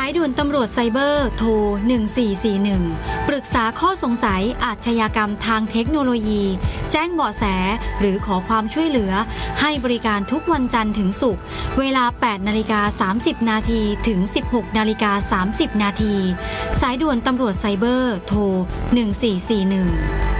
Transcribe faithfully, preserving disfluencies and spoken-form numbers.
ายด่วนตำรวจไซเบอร์โทรหนึ่งสี่สี่หนึ่งปรึกษาข้อสงสัยอาชญากรรมทางเทคโนโลยีแจ้งเบาะแสหรือขอความช่วยเหลือให้บริการทุกวันจันทร์ถึงศุกร์เวลา แปดนาฬิกาสามสิบนาทีถึง สิบหกนาฬิกาสามสิบนาทีสายด่วนตำรวจไซเบอร์โทรหนึ่งสี่สี่หนึ่ง